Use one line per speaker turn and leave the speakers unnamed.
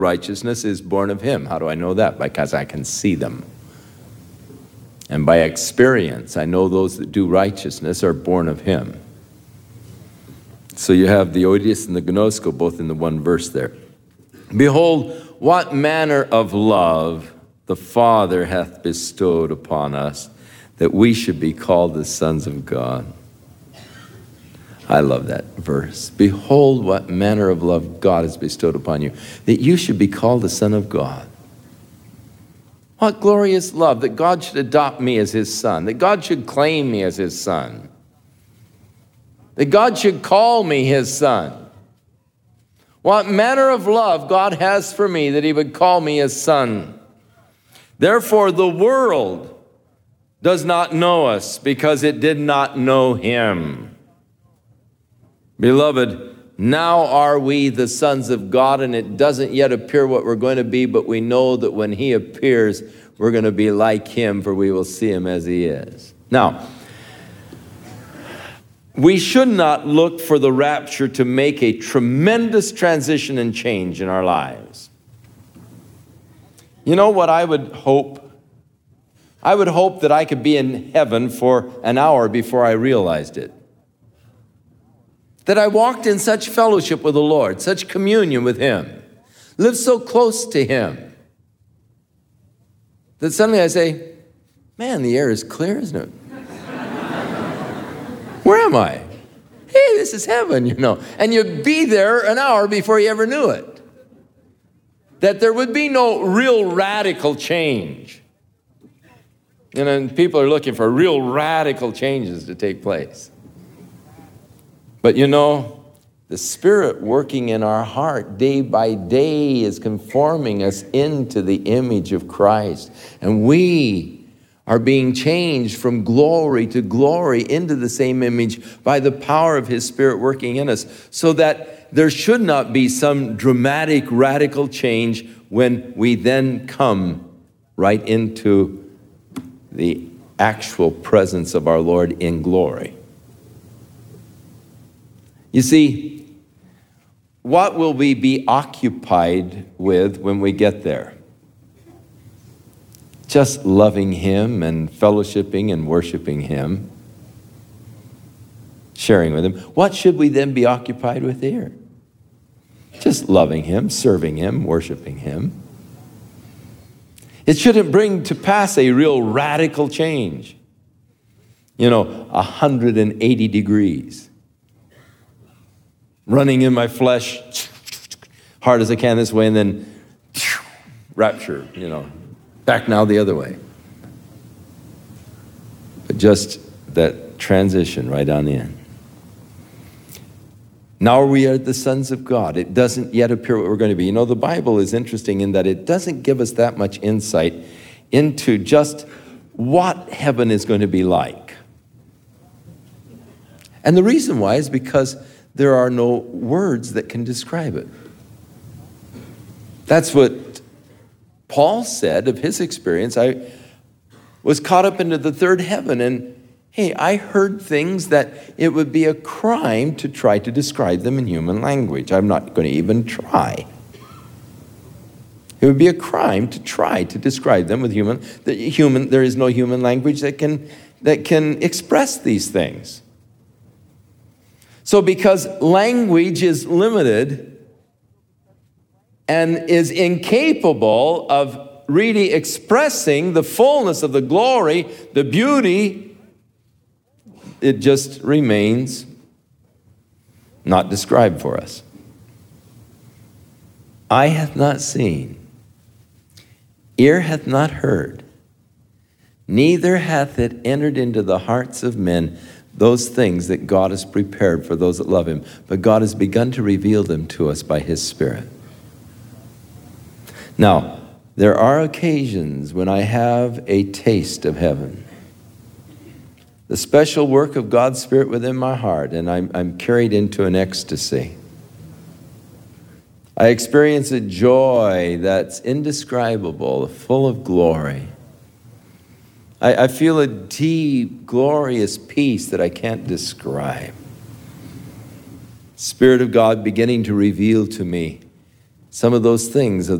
righteousness is born of him. How do I know that? Because I can see them. And by experience, I know those that do righteousness are born of him. So you have the oidius and the gnosko both in the one verse there. Behold, what manner of love the Father hath bestowed upon us, that we should be called the sons of God. I love that verse. Behold, what manner of love God has bestowed upon you, that you should be called the Son of God. What glorious love, that God should adopt me as his son, that God should claim me as his son, that God should call me his son. What manner of love God has for me, that he would call me his son. Therefore, the world does not know us, because it did not know him. Beloved, now are we the sons of God, and it doesn't yet appear what we're going to be, but we know that when he appears, we're going to be like him, for we will see him as he is. Now, we should not look for the rapture to make a tremendous transition and change in our lives. You know what I would hope? I would hope that I could be in heaven for an hour before I realized it. That I walked in such fellowship with the Lord, such communion with him, lived so close to him, that suddenly I say, man, the air is clear, isn't it? Where am I? Hey, this is heaven, you know. And you'd be there an hour before you ever knew it. That there would be no real radical change. You know, and people are looking for real radical changes to take place. But you know, the Spirit working in our heart day by day is conforming us into the image of Christ. And we are being changed from glory to glory into the same image by the power of his Spirit working in us, so that there should not be some dramatic, radical change when we then come right into the actual presence of our Lord in glory. You see, what will we be occupied with when we get there? Just loving him and fellowshipping and worshiping him, sharing with him. What should we then be occupied with here? Just loving him, serving him, worshiping him. It shouldn't bring to pass a real radical change. You know, 180 degrees. Running in my flesh, hard as I can this way, and then rapture, you know, back now the other way. But just that transition right on in. Now we are the sons of God. It doesn't yet appear what we're going to be. You know, the Bible is interesting in that it doesn't give us that much insight into just what heaven is going to be like. And the reason why is because there are no words that can describe it. That's what Paul said of his experience. I was caught up into the third heaven, and hey, I heard things that it would be a crime to try to describe them in human language. I'm not going to even try. It would be a crime to try to describe them with human. There is no human language that can express these things. So because language is limited and is incapable of really expressing the fullness of the glory, the beauty, it just remains not described for us. Eye hath not seen, ear hath not heard, neither hath it entered into the hearts of men those things that God has prepared for those that love him. But God has begun to reveal them to us by his Spirit. Now, there are occasions when I have a taste of heaven. The special work of God's Spirit within my heart, and I'm carried into an ecstasy. I experience a joy that's indescribable, full of glory. I feel a deep, glorious peace that I can't describe. Spirit of God beginning to reveal to me some of those things